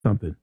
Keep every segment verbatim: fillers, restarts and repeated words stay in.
something.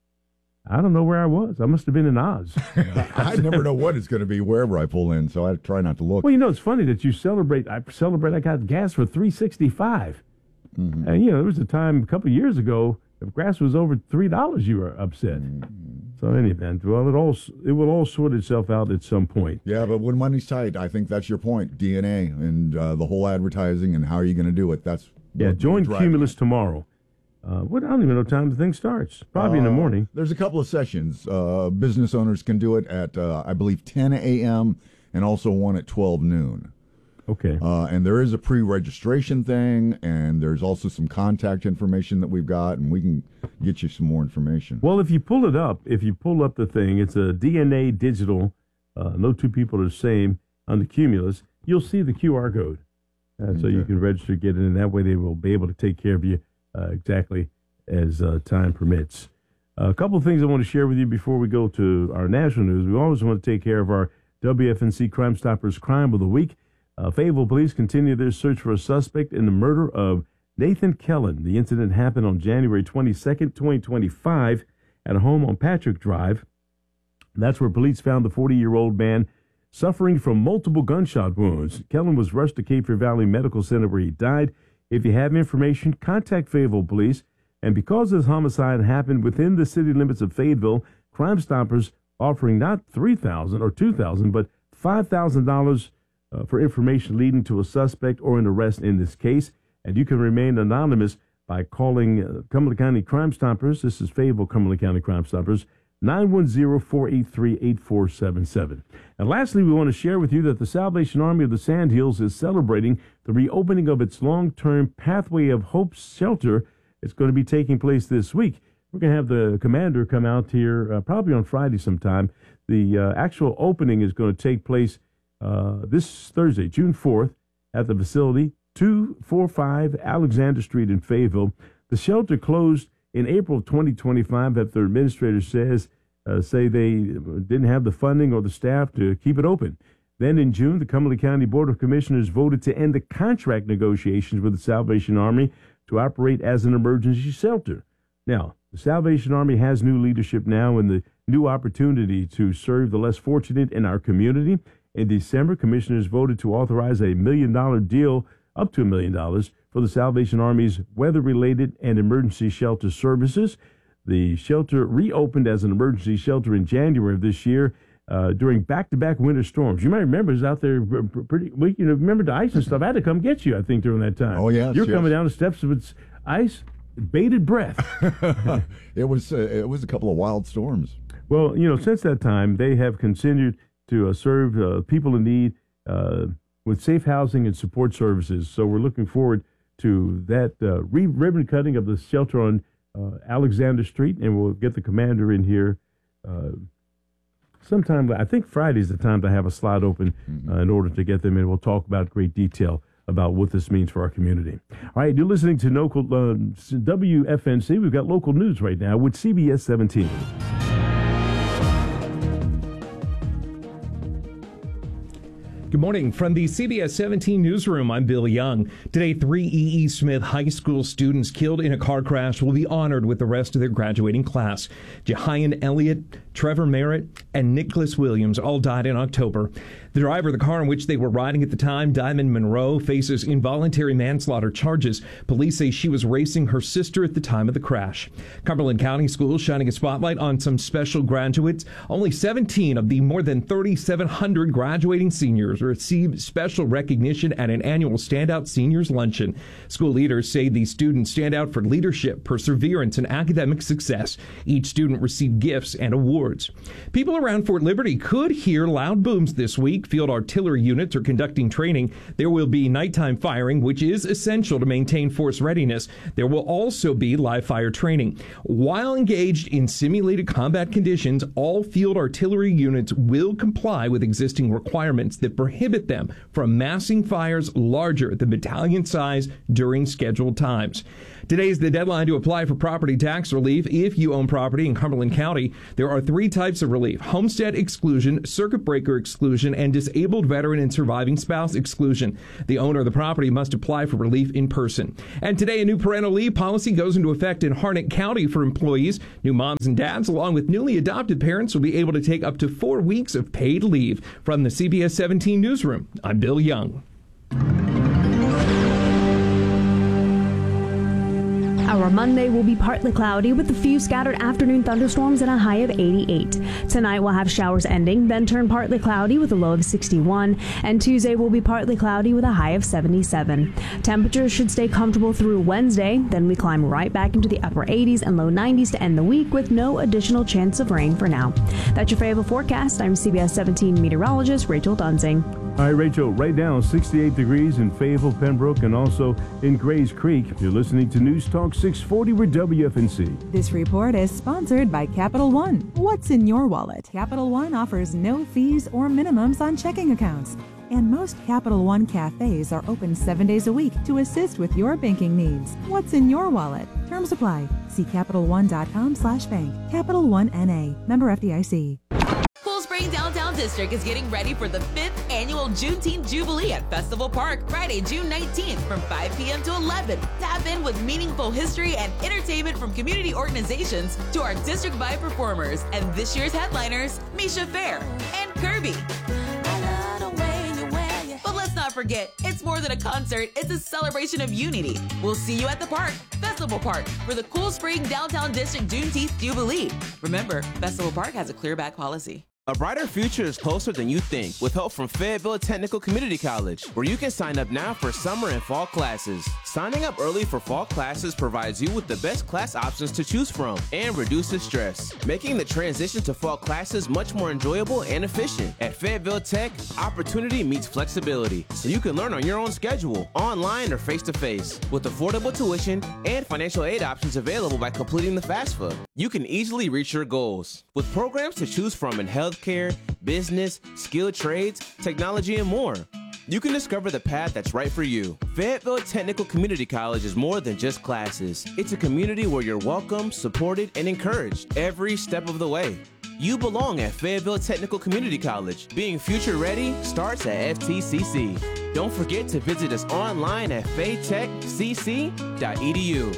I don't know where I was. I must have been in Oz. I never know what it's going to be wherever I pull in, so I try not to look. Well, you know, it's funny that you celebrate. I celebrate. I got gas for three sixty-five, mm-hmm. and you know, there was a time a couple of years ago if gas was over three dollars, you were upset. Mm-hmm. So, in any event, well, it all it will all sort itself out at some point. Yeah, but when money's tight, I think that's your point. D N A and uh, the whole advertising and how are you going to do it? That's yeah. Join Cumulus tomorrow. Uh, what, I don't even know what time the thing starts. Probably uh, in the morning. There's a couple of sessions. Uh, business owners can do it at, uh, I believe, ten a.m. and also one at twelve noon. Okay. Uh, and there is a pre-registration thing, and there's also some contact information that we've got, and we can get you some more information. Well, if you pull it up, if you pull up the thing, it's a D N A digital. Uh, no two people are the same on the Cumulus. You'll see the Q R code. Uh, okay. So you can register, get it, and that way they will be able to take care of you Uh, exactly as uh, time permits. Uh, a couple of things I want to share with you before we go to our national news. We always want to take care of our W F N C Crime Stoppers Crime of the Week. Uh, Fayetteville police continue their search for a suspect in the murder of Nathan Kellen. The incident happened on January twenty-second, twenty twenty-five at a home on Patrick Drive. That's where police found the forty-year-old man suffering from multiple gunshot wounds. Kellen was rushed to Cape Fear Valley Medical Center where he died. If you have information, contact Fayetteville Police. And because this homicide happened within the city limits of Fayetteville, Crime Stoppers offering not three thousand dollars or two thousand dollars, but five thousand dollars uh, for information leading to a suspect or an arrest in this case. And you can remain anonymous by calling uh, Cumberland County Crime Stoppers. This is Fayetteville Cumberland County Crime Stoppers, nine one zero, four eight three, eight four seven seven. And lastly, we want to share with you that the Salvation Army of the Sandhills is celebrating the reopening of its long-term Pathway of Hope shelter. It's going to be taking place this week. We're going to have the commander come out here uh, probably on Friday sometime. The uh, actual opening is going to take place uh, this Thursday, June fourth, at the facility, two forty-five Alexander Street in Fayetteville. The shelter closed in April of twenty twenty-five, after the administrator says, uh, say they didn't have the funding or the staff to keep it open. Then in June, the Cumberland County Board of Commissioners voted to end the contract negotiations with the Salvation Army to operate as an emergency shelter. Now, the Salvation Army has new leadership now and the new opportunity to serve the less fortunate in our community. In December, commissioners voted to authorize a million dollar deal, up to a million dollars, for the Salvation Army's weather-related and emergency shelter services. The shelter reopened as an emergency shelter in January of this year uh, during back-to-back winter storms. You might remember it was out there pretty weak. You know, remember the ice and stuff. I had to come get you, I think, during that time. Oh, yes. You're yes. coming down the steps of its ice, bated breath. it was uh, it was a couple of wild storms. Well, you know, since that time, they have continued to uh, serve uh, people in need uh, with safe housing and support services. So we're looking forward to that uh, re- ribbon cutting of the shelter on uh, Alexander Street, and we'll get the commander in here uh, sometime. I think Friday's the time to have a slot open mm-hmm. uh, in order to get them in. We'll talk about great detail about what this means for our community. All right, you're listening to local uh, W F N C. We've got local news right now with C B S seventeen. Good morning from the C B S seventeen newsroom. I'm Bill Young. Today, three E E. Smith High School students killed in a car crash will be honored with the rest of their graduating class. Jehian Elliott, Trevor Merritt, and Nicholas Williams all died in October. The driver of the car in which they were riding at the time, Diamond Monroe, faces involuntary manslaughter charges. Police say she was racing her sister at the time of the crash. Cumberland County Schools shining a spotlight on some special graduates. Only seventeen of the more than thirty-seven hundred graduating seniors received special recognition at an annual Standout Seniors Luncheon. School leaders say these students stand out for leadership, perseverance, and academic success. Each student received gifts and awards. People around Fort Liberty could hear loud booms this week. Field artillery units are conducting training. There will be nighttime firing, which is essential to maintain force readiness. There will also be live fire training. While engaged in simulated combat conditions, all field artillery units will comply with existing requirements that perhaps prohibit them from massing fires larger than battalion size during scheduled times. Today is the deadline to apply for property tax relief if you own property in Cumberland County. There are three types of relief: homestead exclusion, circuit breaker exclusion, and disabled veteran and surviving spouse exclusion. The owner of the property must apply for relief in person. And today, a new parental leave policy goes into effect in Harnett County for employees. New moms and dads, along with newly adopted parents, will be able to take up to four weeks of paid leave. From the C B S seventeen Newsroom, I'm Bill Young. Our Monday will be partly cloudy with a few scattered afternoon thunderstorms and a high of eighty-eight. Tonight we'll have showers ending, then turn partly cloudy with a low of sixty-one. And Tuesday will be partly cloudy with a high of seventy-seven. Temperatures should stay comfortable through Wednesday. Then we climb right back into the upper eighties and low nineties to end the week with no additional chance of rain for now. That's your Fayetteville forecast. I'm C B S seventeen meteorologist Rachel Dunsing. All right, Rachel, right now sixty-eight degrees in Fayetteville, Pembroke, and also in Grays Creek. You're listening to News Talk six forty with W F N C. This report is sponsored by Capital One. What's in your wallet? Capital One offers no fees or minimums on checking accounts. And most Capital One cafes are open seven days a week to assist with your banking needs. What's in your wallet? Terms apply. See Capital One dot com slash bank. Capital One N A. Member F D I C. Cool Spring Downtown District is getting ready for the fifth annual Juneteenth Jubilee at Festival Park, Friday, June nineteenth from five p.m. to eleven. Tap in with meaningful history and entertainment from community organizations to our district-wide performers and this year's headliners, Misha Fair and Kirby. But let's not forget, it's more than a concert, it's a celebration of unity. We'll see you at the park, Festival Park, for the Cool Spring Downtown District Juneteenth Jubilee. Remember, Festival Park has a clear back policy. A brighter future is closer than you think with help from Fayetteville Technical Community College, where you can sign up now for summer and fall classes. Signing up early for fall classes provides you with the best class options to choose from and reduces stress, making the transition to fall classes much more enjoyable and efficient. At Fayetteville Tech, opportunity meets flexibility, so you can learn on your own schedule, online or face-to-face, with affordable tuition and financial aid options available by completing the FAFSA. You can easily reach your goals, with programs to choose from in health care, business, skilled trades, technology, and more. You can discover the path that's right for you. Fayetteville Technical Community College is more than just classes. It's a community where you're welcome, supported, and encouraged every step of the way. You belong at Fayetteville Technical Community College. Being future ready starts at F T C C. Don't forget to visit us online at faytech c c dot e d u.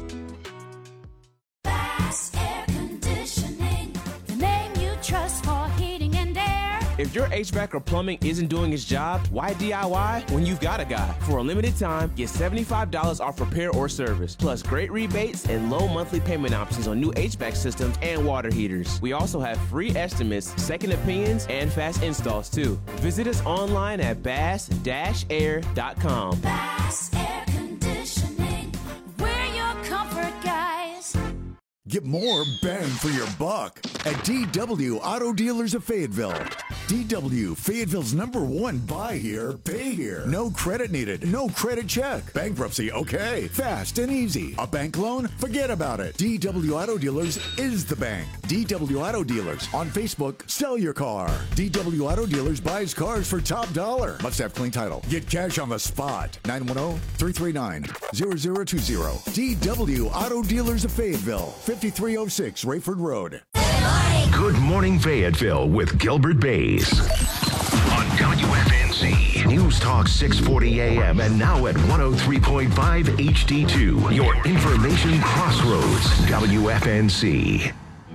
If your H V A C or plumbing isn't doing its job, why D I Y when you've got a guy? For a limited time, get seventy-five dollars off repair or service, plus great rebates and low monthly payment options on new H V A C systems and water heaters. We also have free estimates, second opinions, and fast installs too. Visit us online at bass dash air dot com. Bass Air Conditioning, we're your comfort guys. Get more bang for your buck at D W Auto Dealers of Fayetteville. D W, Fayetteville's number one buy here, pay here. No credit needed, no credit check. Bankruptcy, okay. Fast and easy. A bank loan? Forget about it. D W Auto Dealers is the bank. D W Auto Dealers. On Facebook, sell your car. D W Auto Dealers buys cars for top dollar. Must have clean title. Get cash on the spot. nine one zero, three three nine, zero zero two zero. D W Auto Dealers of Fayetteville. fifty-three oh six Rayford Road. Good morning, Fayetteville with Gilbert Bays on W F N C News Talk six forty A M and now at one oh three point five H D two. Your information crossroads. W F N C.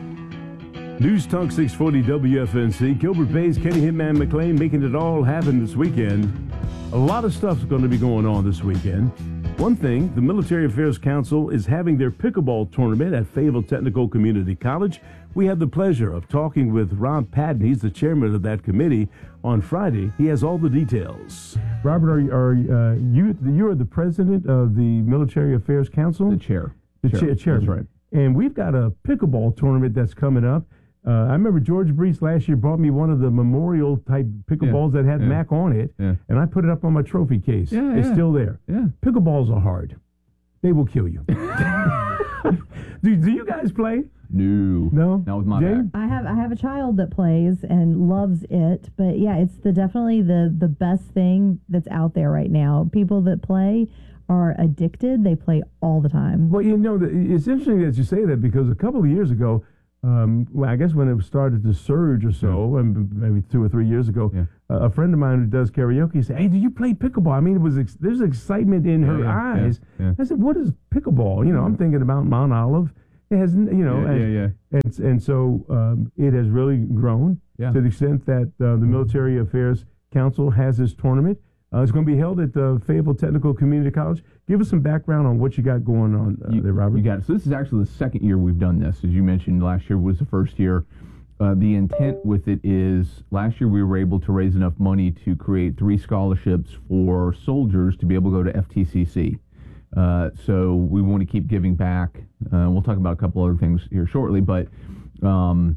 News Talk six forty W F N C. Gilbert Bays, Kenny Hitman McLean making it all happen this weekend. A lot of stuff's going to be going on this weekend. One thing, the Military Affairs Council is having their pickleball tournament at Fayetteville Technical Community College. We had the pleasure of talking with Rob Patton. He's the chairman of that committee. On Friday, he has all the details. Robert, are, are uh, you you are the president of the Military Affairs Council? The chair. The chair. chair. chair. That's right. And we've got a pickleball tournament that's coming up. Uh, I remember George Brees last year brought me one of the memorial type pickleballs yeah, that had yeah. Mac on it, yeah. and I put it up on my trophy case. Yeah, it's yeah. still there. Yeah. Pickleballs are hard. They will kill you. do, do you guys play? No. No? Not with my Jane? back. I have I have a child that plays and loves it, but yeah, it's the definitely the the best thing that's out there right now. People that play are addicted. They play all the time. Well, you know, it's interesting that you say that because a couple of years ago, um, well, I guess when it started to surge or so, and maybe two or three years ago, Yeah. uh, a friend of mine who does karaoke said, "Hey, do you play pickleball?" I mean, it was ex- there's excitement in her Yeah, yeah, eyes. yeah, yeah. I said, "What is pickleball?" You know, I'm thinking about Mount Olive. It has, n- you know, Yeah, and, yeah, yeah. And, and so um, it has really grown Yeah. to the extent that uh, the Military Affairs Council has this tournament. Uh, it's going to be held at the Fayetteville Technical Community College. Give us some background on what you got going on uh, You, there, Robert. you got it. So this is actually the second year we've done this. As you mentioned, last year was the first year. Uh, the intent with it is last year we were able to raise enough money to create three scholarships for soldiers to be able to go to F T C C. Uh, so we want to keep giving back. Uh, we'll talk about a couple other things here shortly, but um,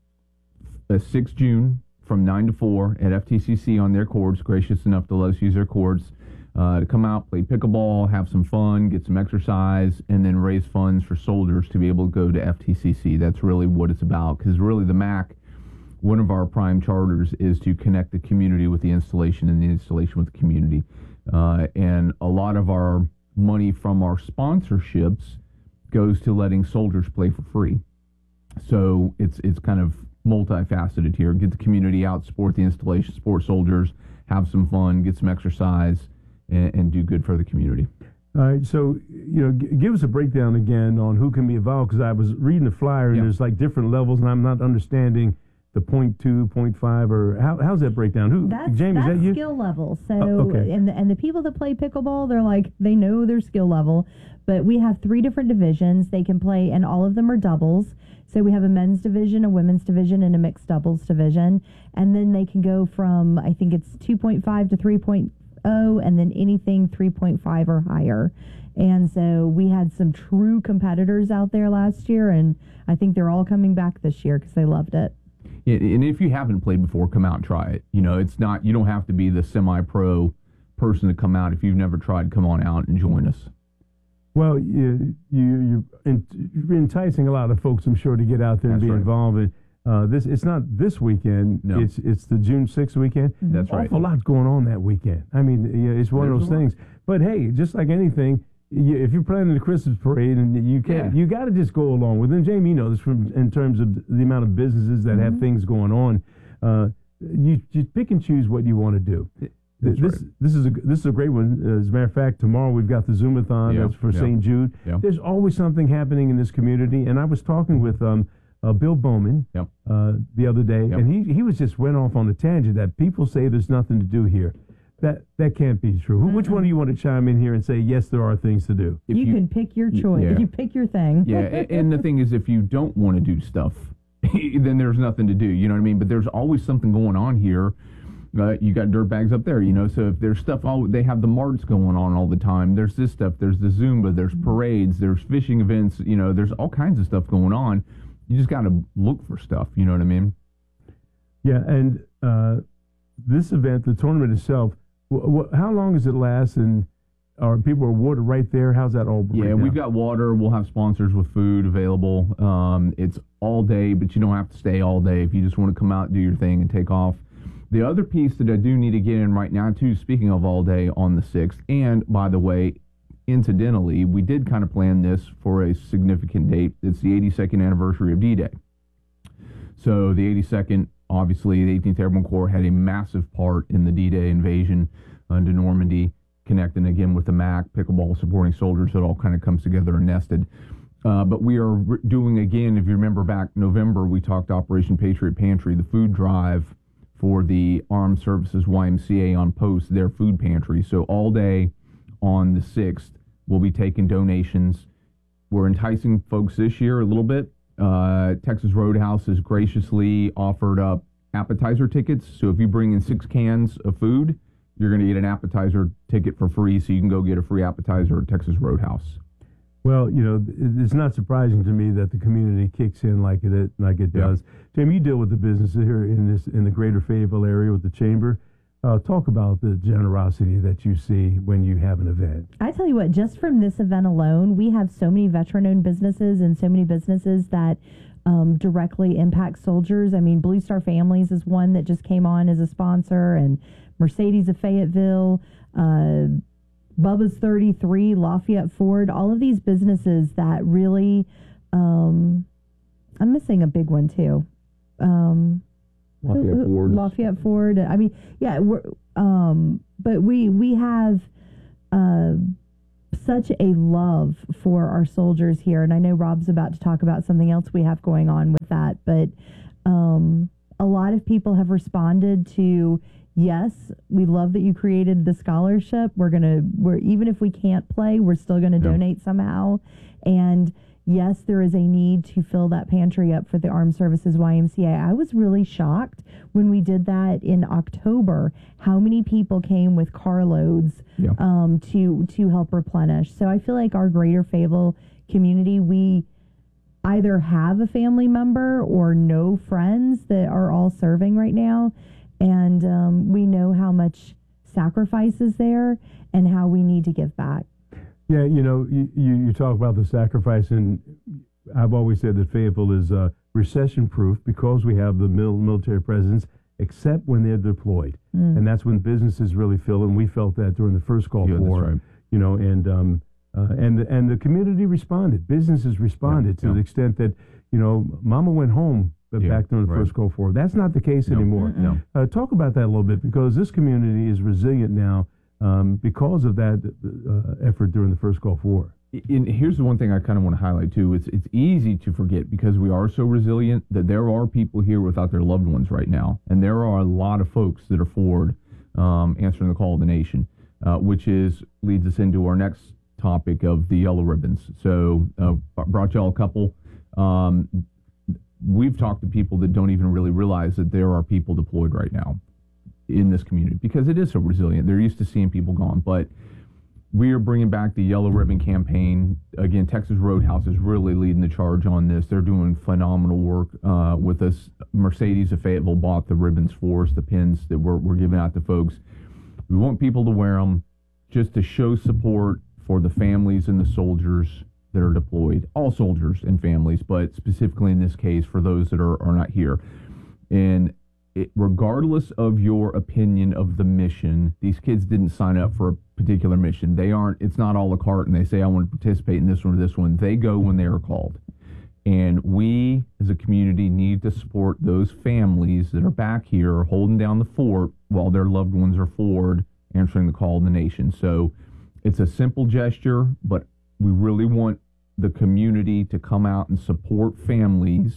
the sixth of June from nine to four at F T C C on their courts, gracious enough to let us use their courts, uh, to come out, play pickleball, have some fun, get some exercise, and then raise funds for soldiers to be able to go to F T C C. That's really what it's about, because really the M A C, one of our prime charters is to connect the community with the installation and the installation with the community. Uh, and a lot of our money from our sponsorships goes to letting soldiers play for free. So it's it's kind of multifaceted here. Get the community out, support the installation, support soldiers, have some fun, get some exercise, and, and do good for the community. All right, so, you know, g- give us a breakdown again on who can be involved, because I was reading the flyer, and Yeah. there's like different levels, and I'm not understanding the point two, point five, or how, how's that breakdown? Who, That's, Jamie, that's is that you? skill level. So, Oh, okay. and the, and the people that play pickleball, they're like they know their skill level. But we have three different divisions they can play, and all of them are doubles. So we have a men's division, a women's division, and a mixed doubles division. And then they can go from I think it's two point five to three point oh, and then anything three point five or higher. And so we had some true competitors out there last year, and I think they're all coming back this year because they loved it. Yeah, and if you haven't played before, come out and try it. You know, it's not, you don't have to be the semi-pro person to come out. If you've never tried, come on out and join us. Well, you, you, you're, ent- you're enticing a lot of folks, I'm sure, to get out there and That's be right. involved. In, uh, this It's not this weekend. No. It's it's the June sixth weekend. That's right. Awful lot going on that weekend. I mean, yeah, it's one There's of a those lot. things. But, hey, just like anything, you, if you're planning the Christmas parade, and you can't, Yeah. you got to just go along with it. And Jamie knows from in terms of the amount of businesses that Mm-hmm. have things going on. Uh, you, you pick and choose what you want to do. That's this right. this is a this is a great one. As a matter of fact, tomorrow we've got the Zoomathon. Yeah, That's for yeah. Saint Jude. Yeah. There's always something happening in this community. And I was talking with um, uh, Bill Bowman Yep. uh, the other day, Yep. and he he was just went off on a tangent that people say there's nothing to do here. That that can't be true. Who Which one do you want to chime in here and say yes, there are things to do? If You, can pick your choice. yeah. You pick your thing. Yeah, a- and the thing is, if you don't want to do stuff, then there's nothing to do. You know what I mean? But there's always something going on here. Uh, you got dirt bags up there, you know. So if there's stuff, all they have the marts going on all the time. There's this stuff. There's the Zumba. There's parades. There's fishing events. You know, there's all kinds of stuff going on. You just got to look for stuff. You know what I mean? Yeah, and uh, this event, the tournament itself, wh- wh- how long does it last? And are people awarded right there? How's that all? Yeah, break we've down? got water. We'll have sponsors with food available. Um, it's all day, but you don't have to stay all day if you just want to come out, do your thing, and take off. The other piece that I do need to get in right now, too, speaking of all day on the sixth, and by the way, incidentally, we did kind of plan this for a significant date. It's the eighty-second anniversary of D-Day. So the eighty-second, obviously, the eighteenth Airborne Corps had a massive part in the D-Day invasion into Normandy, connecting again with the M A C, pickleball supporting soldiers. It all kind of comes together and nested. Uh, but we are re- doing, again, if you remember back November, we talked Operation Patriot Pantry, the food drive for the Armed Services Y M C A on post, their food pantry. So all day on the sixth, we'll be taking donations. We're enticing folks this year a little bit. Uh, Texas Roadhouse has graciously offered up appetizer tickets. So if you bring in six cans of food, you're going to get an appetizer ticket for free, so you can go get a free appetizer at Texas Roadhouse. Well, you know, it- it's not surprising to me that the community kicks in like it like it Yeah. does. Jamie, you deal with the businesses here in this in the greater Fayetteville area with the chamber. Uh, talk about the generosity that you see when you have an event. I tell you what, just from this event alone, we have so many veteran-owned businesses and so many businesses that um, directly impact soldiers. I mean, Blue Star Families is one that just came on as a sponsor, and Mercedes of Fayetteville, uh, Bubba's thirty-three, Lafayette Ford, all of these businesses that really, um, I'm missing a big one too. Um, Lafayette Ford. Lafayette Ford. I mean, yeah, we're, um, but we we have uh, such a love for our soldiers here, and I know Rob's about to talk about something else we have going on with that. But um, a lot of people have responded to, yes, we love that you created the scholarship. We're gonna, we're even if we can't play, we're still gonna yeah. donate somehow, and yes, there is a need to fill that pantry up for the Armed Services Y M C A. I was really shocked when we did that in October, how many people came with carloads yeah. um, to to help replenish. So I feel like our greater Fayetteville community, we either have a family member or know friends that are all serving right now. And um, we know how much sacrifice is there and how we need to give back. Yeah, you know, you, you talk about the sacrifice, and I've always said that Fayetteville is uh, recession-proof because we have the mil- military presence, except when they're deployed. Mm. And that's when businesses really feel, and we felt that during the first Gulf yeah, War. Right. You know, and um, uh, and, the, and the community responded. Businesses responded yeah, to yeah. the extent that, you know, Mama went home yeah, back during the right. first Gulf War. That's not the case no, anymore. No. Uh, talk about that a little bit, because this community is resilient now Um, because of that uh, effort during the first Gulf War. And here's the one thing I kind of want to highlight too. It's it's easy to forget, because we are so resilient, that there are people here without their loved ones right now, and there are a lot of folks that are forward um, answering the call of the nation, uh, which is leads us into our next topic of the yellow ribbons. So uh, brought y'all a couple. Um, we've talked to people that don't even really realize that there are people deployed right now in this community, because it is so resilient. They're used to seeing people gone, but we are bringing back the Yellow Ribbon campaign. Again, Texas Roadhouse is really leading the charge on this. They're doing phenomenal work uh, with us. Mercedes of Fayetteville bought the ribbons for us, the pins that we're, we're giving out to folks. We want people to wear them just to show support for the families and the soldiers that are deployed. All soldiers and families, but specifically in this case for those that are, are not here. And It, regardless of your opinion of the mission, these kids didn't sign up for a particular mission. They aren't, it's not a la carte and they say, I want to participate in this one or this one. They go when they are called. And we, as a community, need to support those families that are back here holding down the fort while their loved ones are forward answering the call of the nation. So it's a simple gesture, but we really want the community to come out and support families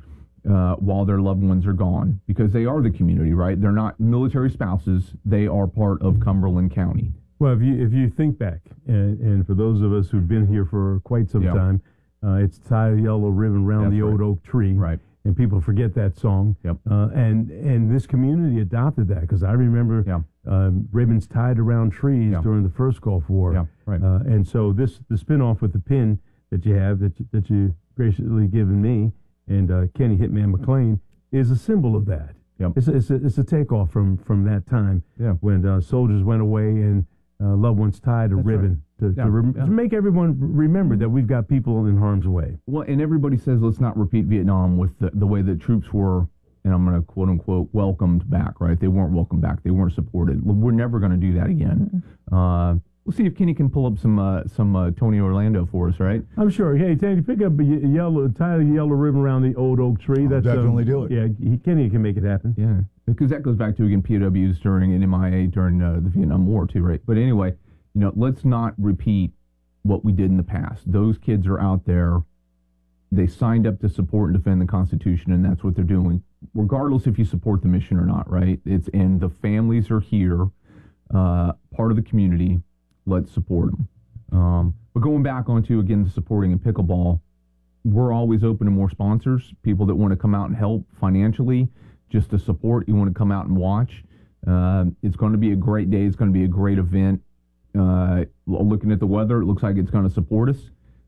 Uh, while their loved ones are gone, because they are the community, right? They're not military spouses. They are part of Cumberland County. Well, if you if you think back, and, and for those of us who've been here for quite some yep. time, uh, it's tie a yellow ribbon around the old right. oak tree. Right. And people forget that song. Yep. Uh, and, and this community adopted that, because I remember yeah. um, ribbons tied around trees yeah. during the first Gulf War. Yeah, right. Uh, and so this the spinoff with the pin that you have, that you, that you graciously given me, and uh, Kenny Hitman McLean, is a symbol of that. Yep. It's, a, it's, a, it's a takeoff from, from that time yeah. when uh, soldiers went away and uh, loved ones tied a That's ribbon right. to, yeah. to, rem- yeah. to make everyone remember that we've got people in harm's way. Well, and everybody says let's not repeat Vietnam with the, the way that troops were, and I'm going to quote unquote, welcomed back, right? They weren't welcomed back. They weren't supported. We're never going to do that again. Mm-hmm. Uh, We'll see if Kenny can pull up some uh, some uh, Tony Orlando for us, right? I'm sure. Hey, Tony, pick up a yellow, tie a yellow ribbon around the old oak tree. I'll That's definitely um, do it. Yeah, he, Kenny can make it happen. Yeah, because that goes back to, again, P O Ws during an M I A during uh, the Vietnam War too, right? But anyway, you know, let's not repeat what we did in the past. Those kids are out there. They signed up to support and defend the Constitution, and that's what they're doing, regardless if you support the mission or not, right? It's and the families are here, uh, part of the community. Let's support them. Um, but going back onto, again, the supporting in pickleball, we're always open to more sponsors, people that want to come out and help financially, just to support. You want to come out and watch. Uh, it's going to be a great day. It's going to be a great event. Uh, looking at the weather, it looks like it's going to support us.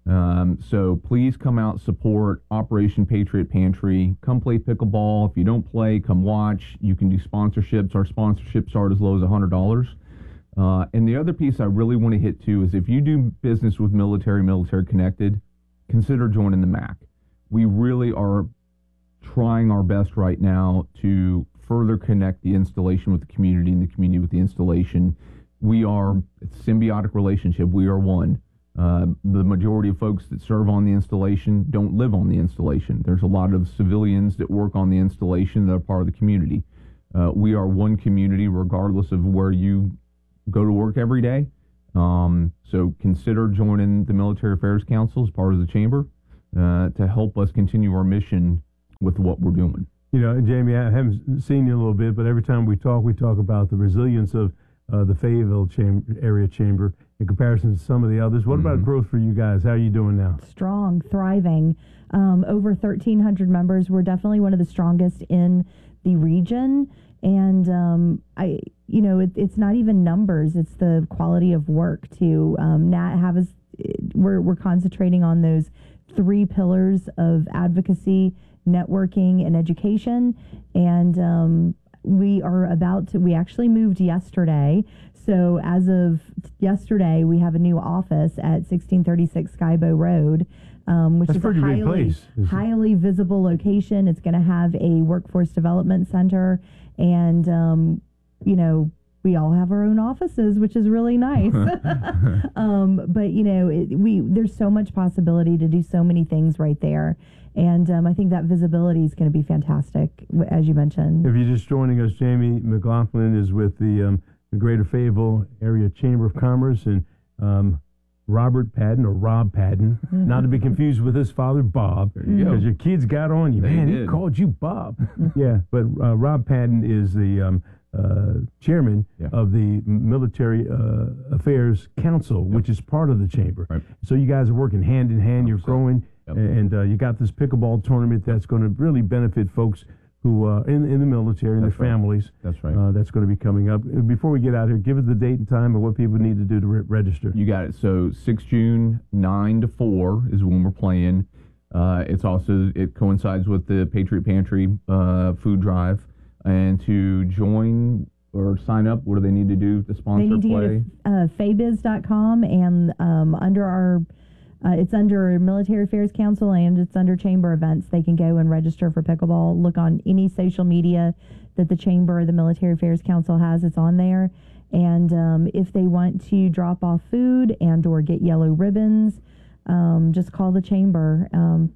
Um, so please come out, support Operation Patriot Pantry. Come play pickleball. If you don't play, come watch. You can do sponsorships. Our sponsorships start as low as one hundred dollars. Uh, and the other piece I really want to hit too is if you do business with military, military connected, consider joining the M A C. We really are trying our best right now to further connect the installation with the community and the community with the installation. We are, it's a symbiotic relationship. We are one. Uh, the majority of folks that serve on the installation don't live on the installation. There's a lot of civilians that work on the installation that are part of the community. Uh, we are one community regardless of where you go to work every day. Um, so consider joining the Military Affairs Council as part of the chamber uh, to help us continue our mission with what we're doing. You know, Jamie, I haven't seen you a little bit, but every time we talk, we talk about the resilience of uh, the Fayetteville chamber, area chamber in comparison to some of the others. What mm-hmm. about growth for you guys? How are you doing now? Strong, thriving. Um, over thirteen hundred members. We're definitely one of the strongest in the region. And um, I, you know, it, it's not even numbers; it's the quality of work too. Um, Nat have us. We're we're concentrating on those three pillars of advocacy, networking, and education. And um, we are about to. We actually moved yesterday. So as of yesterday, we have a new office at sixteen thirty-six Skybow Road, um, which That's is a a pretty big highly, place, isn't it? highly visible location. It's going to have a workforce development center, and um, you know, we all have our own offices, which is really nice. um, but you know, it, we there's so much possibility to do so many things right there, and um, I think that visibility is going to be fantastic, as you mentioned. If you're just joining us, Jamie McLaughlin is with the um, the Greater Fayetteville Area Chamber of Commerce, and um, Robert Padden, or Rob Padden, mm-hmm. not to be confused with his father, Bob, because your kids got on you. They Man, did. he called you Bob. Yeah, but uh, Rob Padden is the um, uh, chairman Yeah. of the Military uh, Affairs Council, yep. which is part of the chamber. Right. So you guys are working hand in hand. You're growing, Yep. and uh, you got this pickleball tournament that's going to really benefit folks who uh, in in the military and That's their right. families. That's right. Uh, that's going to be coming up. Before we get out here, give us the date and time of what people need to do to re- register. You got it. So sixth of June, nine to four is when we're playing. Uh, it's also, it coincides with the Patriot Pantry uh, food drive. And to join or sign up, what do they need to do to sponsor They need to play? go to uh, faybiz dot com, and um, under our Uh, it's under Military Affairs Council, and it's under Chamber events. They can go and register for pickleball. Look on any social media that the Chamber or the Military Affairs Council has. It's on there. And um, if they want to drop off food and or get yellow ribbons, um, just call the Chamber. Um,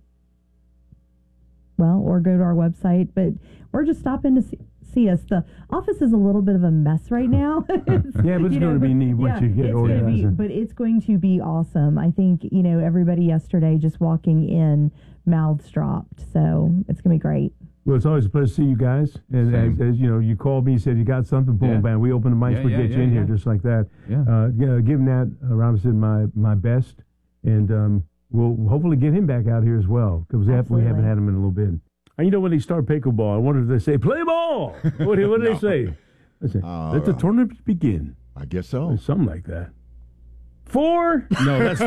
well, or go to our website, but or just stop in to see, see us. The office is a little bit of a mess right now. Yeah, but it's going to be neat once yeah, you get it's gonna organized. be, but it's going to be awesome. I think, you know, everybody yesterday just walking in, mouths dropped. So it's going to be great. Well, it's always a pleasure to see you guys. And as, as you know, you called me, you said you got something, boom, Yeah. bam, we open the mics, Yeah, we yeah, get you yeah, in here yeah. just like that. Yeah. Uh, g- give Nat uh, Robinson my, my best, and um, we'll hopefully get him back out here as well, because we, have, we haven't Absolutely. had him in a little bit. And you know, when they start pickleball, I wonder if they say, play ball! What, do- what do they say? They say, Uh, let the tournament begin. I guess so. Or something like that. Four? No, that's...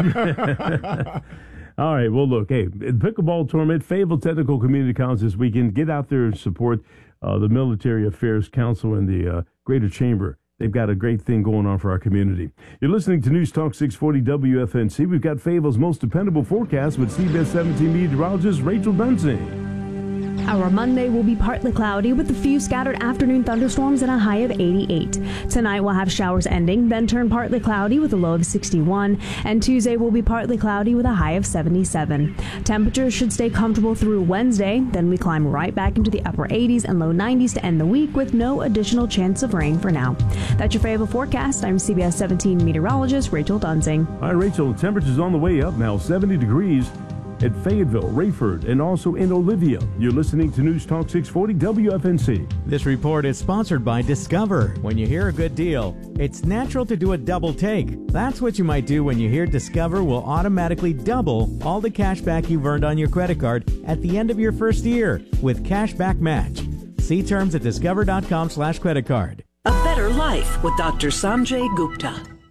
All right, well, look, hey, pickleball tournament, Fayetteville Technical Community College this weekend. Get out there and support uh, the Military Affairs Council and the uh, Greater Chamber. They've got a great thing going on for our community. You're listening to News Talk six forty W F N C. We've got Fayetteville's most dependable forecast with C B S seventeen meteorologist Rachel Dunsing. Our Monday will be partly cloudy with a few scattered afternoon thunderstorms and a high of eighty-eight. Tonight we'll have showers ending, then turn partly cloudy with a low of sixty-one. And Tuesday will be partly cloudy with a high of seventy-seven. Temperatures should stay comfortable through Wednesday. Then we climb right back into the upper eighties and low nineties to end the week with no additional chance of rain for now. That's your Fayetteville forecast. I'm C B S seventeen meteorologist Rachel Dunsing. All right, Rachel, temperatures on the way up now, seventy degrees at Fayetteville, Rayford, and also in Olivia. You're listening to News Talk six forty W F N C. This report is sponsored by Discover. When you hear a good deal, it's natural to do a double take. That's what you might do when you hear Discover will automatically double all the cash back you've earned on your credit card at the end of your first year with Cashback Match. See terms at discover dot com slash credit card. A Better Life with Doctor Sanjay Gupta.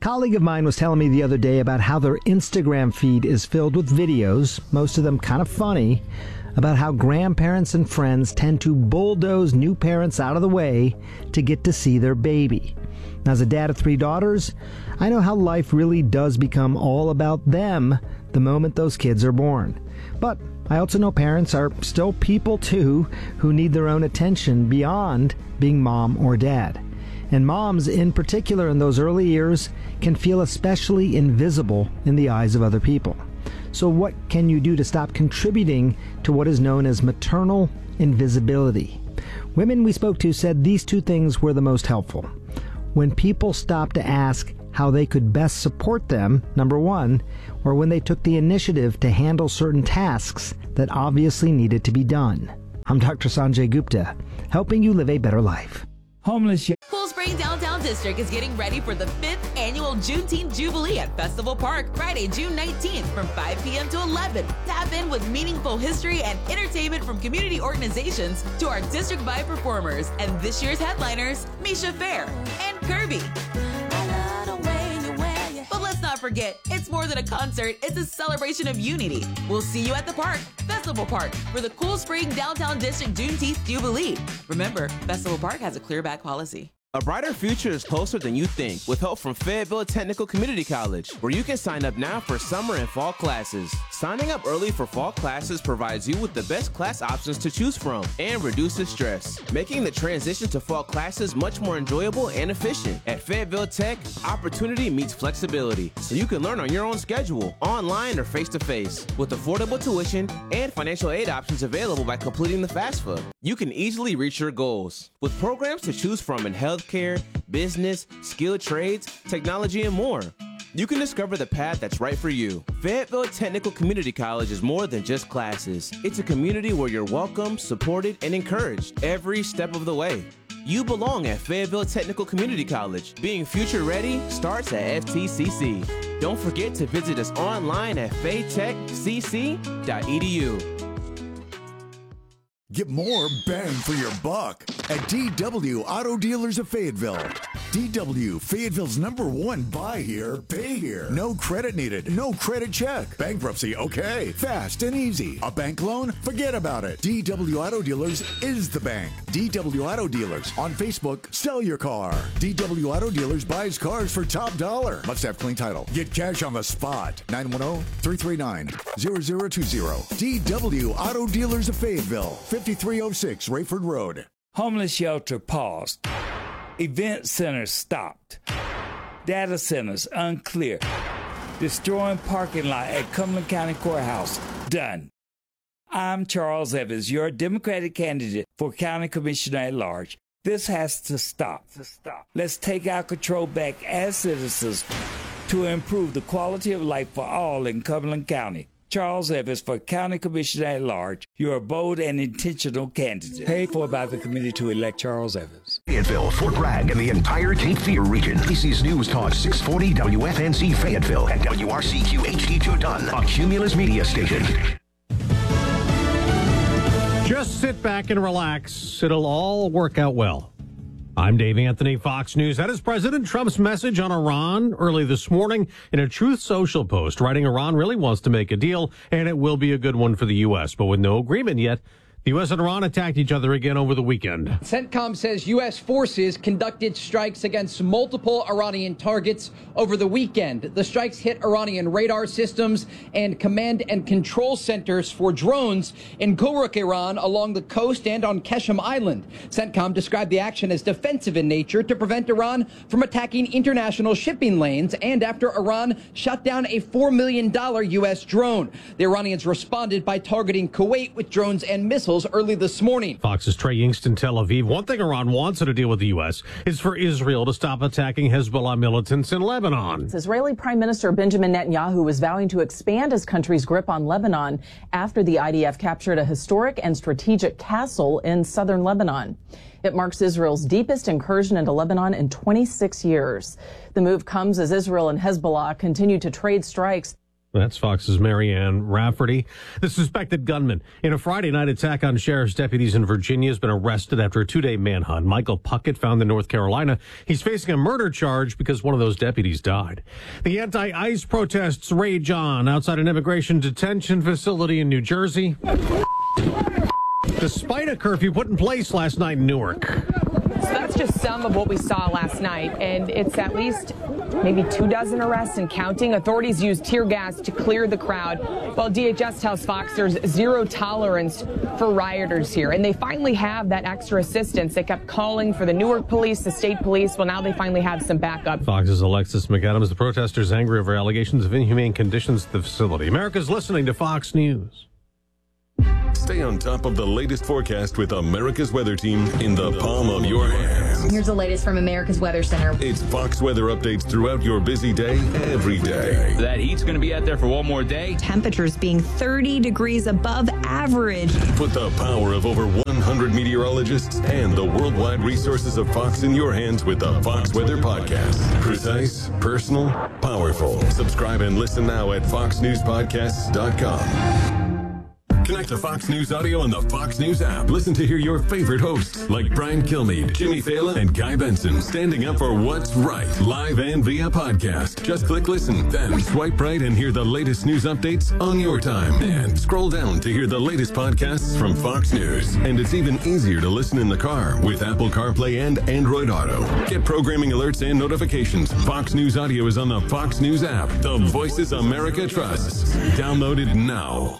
colleague of mine was telling me the other day about how their Instagram feed is filled with videos, most of them kind of funny, about how grandparents and friends tend to bulldoze new parents out of the way to get to see their baby. As a dad of three daughters, I know how life really does become all about them the moment those kids are born. But I also know parents are still people too who need their own attention beyond being mom or dad. And moms, in particular in those early years, can feel especially invisible in the eyes of other people. So what can you do to stop contributing to what is known as maternal invisibility? Women we spoke to said these two things were the most helpful. When people stopped to ask how they could best support them, number one, or when they took the initiative to handle certain tasks that obviously needed to be done. I'm Doctor Sanjay Gupta, helping you live a better life. Homeless. Cool Spring Downtown District is getting ready for the fifth annual Juneteenth Jubilee at Festival Park, Friday, June nineteenth from five p.m. to eleven. Tap in with meaningful history and entertainment from community organizations to our district-wide performers and this year's headliners, Misha Fair and Kirby. But let's not forget, it's more than a concert, it's a celebration of unity. We'll see you at the park, Festival Park, for the Cool Spring Downtown District Juneteenth Jubilee. Remember, Festival Park has a clear back policy. A brighter future is closer than you think with help from Fayetteville Technical Community College, where you can sign up now for summer and fall classes. Signing up early for fall classes provides you with the best class options to choose from and reduces stress, making the transition to fall classes much more enjoyable and efficient. At Fayetteville Tech, opportunity meets flexibility, so you can learn on your own schedule, online or face-to-face, with affordable tuition and financial aid options available by completing the FAFSA. You can easily reach your goals, with programs to choose from in health care, business, skilled trades, technology, and more. You can discover the path that's right for you. Fayetteville Technical Community College is more than just classes. It's a community where you're welcome, supported, and encouraged every step of the way. You belong at Fayetteville Technical Community College. Being future ready starts at F T C C. Don't forget to visit us online at faytech c c dot e d u. Get more bang for your buck at D W Auto Dealers of Fayetteville. D W, Fayetteville's number one buy here, pay here. No credit needed, no credit check. Bankruptcy, okay. Fast and easy. A bank loan? Forget about it. D W Auto Dealers is the bank. D W Auto Dealers. On Facebook, sell your car. D W Auto Dealers buys cars for top dollar. Must have clean title. Get cash on the spot. nine one zero, three three nine, zero zero two zero. D W Auto Dealers of Fayetteville. fifty-three oh six Rayford Road. Homeless shelter paused. Event centers stopped. Data centers unclear. Destroying parking lot at Cumberland County Courthouse done. I'm Charles Evans, your Democratic candidate for County Commissioner at Large. This has to stop. To stop. Let's take our control back as citizens to improve the quality of life for all in Cumberland County. Charles Evans for County Commissioner at Large. You're a bold and intentional candidate. Paid for by the committee to elect Charles Evans. Fayetteville, Fort Bragg, and the entire Cape Fear region. This is News Talk six forty W F N C Fayetteville and W R C Q H D two Dunn, a Cumulus media station. Just sit back and relax. It'll all work out well. I'm Dave Anthony, Fox News. That is President Trump's message on Iran early this morning in a Truth Social post, writing Iran really wants to make a deal, and it will be a good one for the U S, but with no agreement yet. The U S and Iran attacked each other again over the weekend. CENTCOM says U S forces conducted strikes against multiple Iranian targets over the weekend. The strikes hit Iranian radar systems and command and control centers for drones in Gulrukh, Iran, along the coast and on Keshem Island. CENTCOM described the action as defensive in nature to prevent Iran from attacking international shipping lanes and after Iran shot down a four million dollars U S drone. The Iranians responded by targeting Kuwait with drones and missiles early this morning. Fox's Trey Yingst in Tel Aviv. One thing Iran wants in a deal with the U S is for Israel to stop attacking Hezbollah militants in Lebanon. Israeli Prime Minister Benjamin Netanyahu is vowing to expand his country's grip on Lebanon after the I D F captured a historic and strategic castle in southern Lebanon. It marks Israel's deepest incursion into Lebanon in twenty-six years. The move comes as Israel and Hezbollah continue to trade strikes. That's Fox's Marianne Rafferty. The suspected gunman in a Friday night attack on sheriff's deputies in Virginia has been arrested after a two-day manhunt. Michael Puckett, found in North Carolina. He's facing a murder charge because one of those deputies died. The anti-ICE protests rage on outside an immigration detention facility in New Jersey, despite a curfew put in place last night in Newark. So that's just some of what we saw last night, and it's at least maybe two dozen arrests and counting. Authorities used tear gas to clear the crowd, while D H S tells Fox there's zero tolerance for rioters here. And they finally have that extra assistance. They kept calling for the Newark police, the state police. Well, now they finally have some backup. Fox's Alexis McAdams. The protesters angry over allegations of inhumane conditions at the facility. America's listening to Fox News. Stay on top of the latest forecast with America's Weather Team in the palm of your hands. Here's the latest from America's Weather Center. It's Fox weather updates throughout your busy day, every day. That heat's going to be out there for one more day. Temperatures being thirty degrees above average. Put the power of over one hundred meteorologists and the worldwide resources of Fox in your hands with the Fox Weather Podcast. Precise, personal, powerful. Subscribe and listen now at fox news podcasts dot com. Connect to Fox News Audio on the Fox News app. Listen to hear your favorite hosts like Brian Kilmeade, Jimmy Fallon, and Guy Benson standing up for what's right, live and via podcast. Just click listen, then swipe right and hear the latest news updates on your time. And scroll down to hear the latest podcasts from Fox News. And it's even easier to listen in the car with Apple CarPlay and Android Auto. Get programming alerts and notifications. Fox News Audio is on the Fox News app. The voices America trusts. Download it now.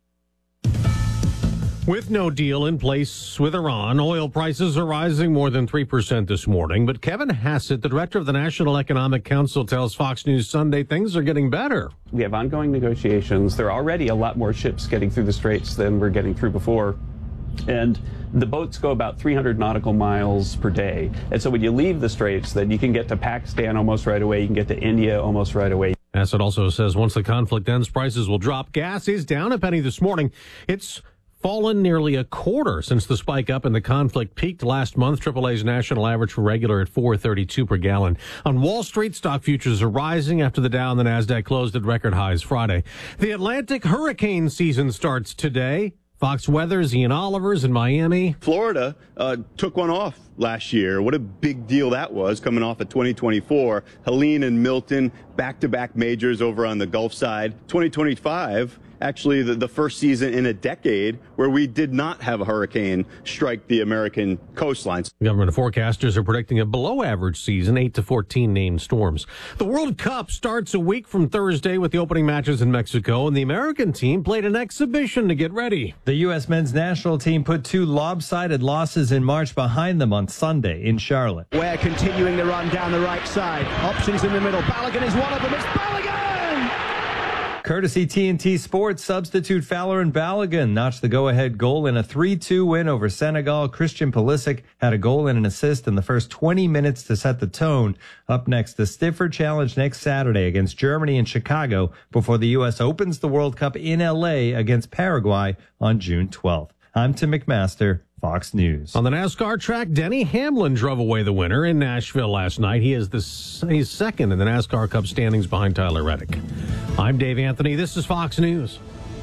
With no deal in place with Iran, oil prices are rising more than three percent this morning. But Kevin Hassett, the director of the National Economic Council, tells Fox News Sunday things are getting better. We have ongoing negotiations. There are already a lot more ships getting through the straits than we're getting through before. And the boats go about three hundred nautical miles per day. And so when you leave the straits, then you can get to Pakistan almost right away. You can get to India almost right away. Hassett also says once the conflict ends, prices will drop. Gas is down a penny this morning. It's fallen nearly a quarter since the spike up in the conflict peaked last month. triple A's national average for regular at four thirty-two per gallon. On Wall Street, stock futures are rising after the Dow and the Nasdaq closed at record highs Friday. The Atlantic hurricane season starts today. Fox Weather's Ian Olivers in Miami. Florida uh, took one off last year. What a big deal that was, coming off of twenty twenty-four. Helene and Milton, back-to-back majors over on the Gulf side. twenty twenty-five, actually the, the first season in a decade where we did not have a hurricane strike the American coastlines. Government forecasters are predicting a below-average season, eight to fourteen named storms. The World Cup starts a week from Thursday with the opening matches in Mexico, and the American team played an exhibition to get ready. The U S men's national team put two lopsided losses in March behind them on Sunday in Charlotte. We're continuing the run down the right side. Options in the middle. Balogun is one of them. It's Balogun! Courtesy T N T Sports, substitute Fowler and Balogun notched the go-ahead goal in a three two win over Senegal. Christian Pulisic had a goal and an assist in the first twenty minutes to set the tone. Up next, the stiffer challenge next Saturday against Germany and Chicago before the U S opens the World Cup in L A against Paraguay on June twelfth. I'm Tim McMaster, Fox News. On the NASCAR track, Denny Hamlin drove away the winner in Nashville last night. He is the he's second in the NASCAR Cup standings behind Tyler Reddick. I'm Dave Anthony. This is Fox News.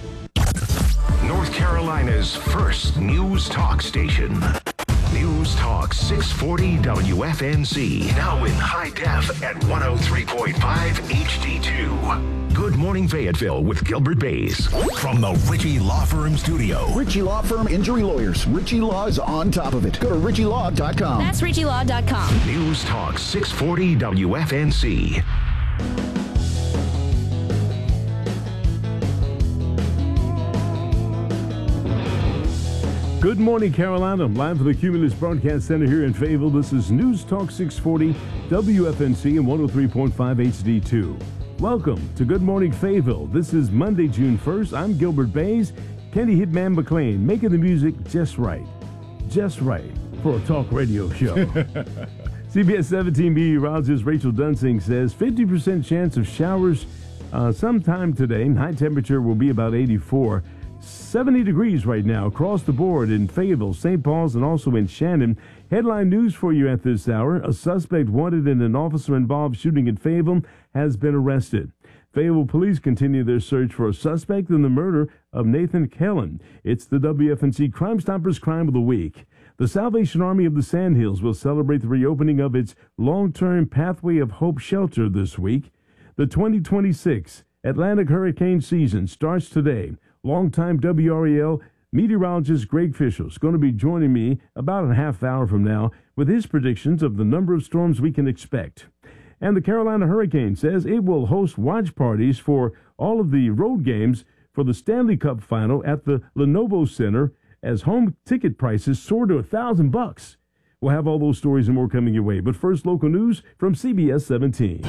North Carolina's first news talk station. News Talk six forty W F N Z. Now in high def at one oh three point five H D two. Good Morning Fayetteville with Gilbert Bays. From the Ritchie Law Firm studio. Ritchie Law Firm Injury Lawyers. Ritchie Law is on top of it. Go to ritchie law dot com. That's ritchie law dot com. News Talk six forty W F N Z. Good morning, Carolina. I'm live from the Cumulus Broadcast Center here in Fayetteville. This is News Talk six forty W F N C and one oh three point five H D two. Welcome to Good Morning Fayetteville. This is Monday, June first. I'm Gilbert Bays, Kenny Hitman McLean, making the music just right. Just right for a talk radio show. C B S seventeen meteorologist Rachel Dunsing says fifty percent chance of showers uh, sometime today. High temperature will be about eighty-four. seventy degrees right now across the board in Fayetteville, Saint Paul's, and also in Shannon. Headline news for you at this hour. A suspect wanted in an officer-involved shooting in Fayetteville has been arrested. Fayetteville police continue their search for a suspect in the murder of Nathan Kellen. It's the W F N C Crime Stoppers Crime of the Week. The Salvation Army of the Sandhills will celebrate the reopening of its long-term Pathway of Hope shelter this week. The twenty twenty-six Atlantic hurricane season starts today. Longtime W R A L meteorologist Greg Fishel is going to be joining me about a half hour from now with his predictions of the number of storms we can expect. And the Carolina Hurricane says it will host watch parties for all of the road games for the Stanley Cup final at the Lenovo Center as home ticket prices soar to a thousand bucks. We'll have all those stories and more coming your way. But first, local news from C B S seventeen.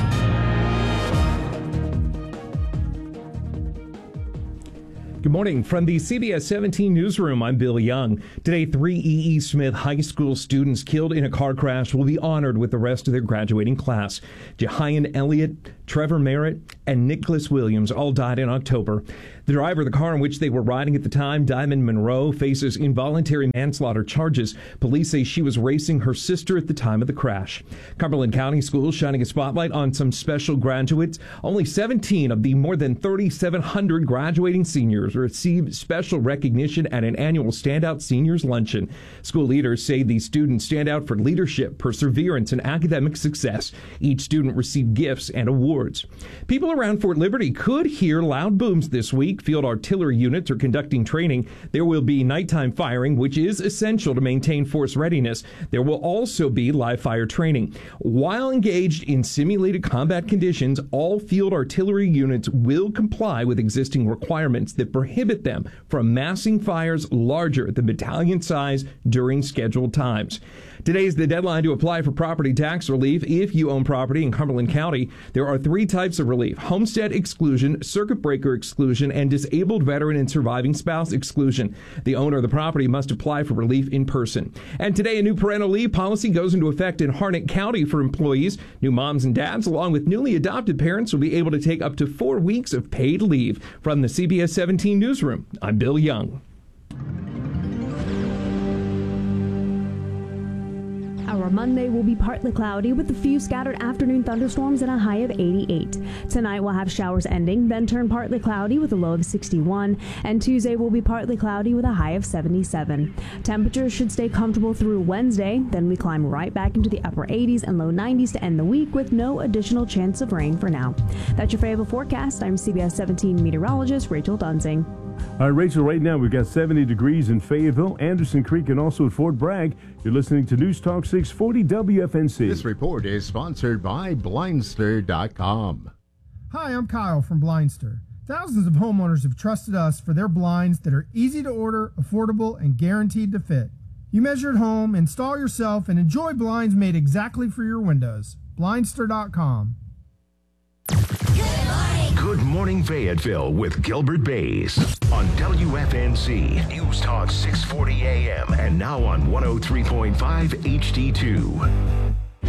Good morning. From the C B S seventeen newsroom, I'm Bill Young. Today, three E E. Smith High School students killed in a car crash will be honored with the rest of their graduating class. Jehian Elliott, Trevor Merritt, and Nicholas Williams all died in October. The driver of the car in which they were riding at the time, Diamond Monroe, faces involuntary manslaughter charges. Police say she was racing her sister at the time of the crash. Cumberland County Schools shining a spotlight on some special graduates. Only seventeen of the more than thirty-seven hundred graduating seniors received special recognition at an annual Standout Seniors Luncheon. School leaders say these students stand out for leadership, perseverance, and academic success. Each student received gifts and awards. People around Fort Liberty could hear loud booms this week. Field artillery units are conducting training. There will be nighttime firing, which is essential to maintain force readiness. There will also be live fire training. While engaged in simulated combat conditions, all field artillery units will comply with existing requirements that prohibit them from massing fires larger than battalion size during scheduled times. Today is the deadline to apply for property tax relief if you own property in Cumberland County. There are three types of relief: homestead exclusion, circuit breaker exclusion, and disabled veteran and surviving spouse exclusion. The owner of the property must apply for relief in person. And today, a new parental leave policy goes into effect in Harnett County for employees. New moms and dads, along with newly adopted parents, will be able to take up to four weeks of paid leave. From the C B S seventeen newsroom, I'm Bill Young. Our Monday will be partly cloudy with a few scattered afternoon thunderstorms and a high of eighty-eight. Tonight we'll have showers ending, then turn partly cloudy with a low of sixty-one. And Tuesday will be partly cloudy with a high of seventy-seven. Temperatures should stay comfortable through Wednesday. Then we climb right back into the upper eighties and low nineties to end the week with no additional chance of rain for now. That's your Fayetteville forecast. I'm C B S seventeen meteorologist Rachel Dunsing. All right, Rachel, right now we've got seventy degrees in Fayetteville, Anderson Creek, and also at Fort Bragg. You're listening to News Talk six forty W F N C. This report is sponsored by Blindster dot com. Hi, I'm Kyle from Blindster. Thousands of homeowners have trusted us for their blinds that are easy to order, affordable, and guaranteed to fit. You measure at home, install yourself, and enjoy blinds made exactly for your windows. Blindster dot com. Good Morning Fayetteville with Gilbert Bays on W F N C News Talk six forty A M and now on one oh three point five H D two.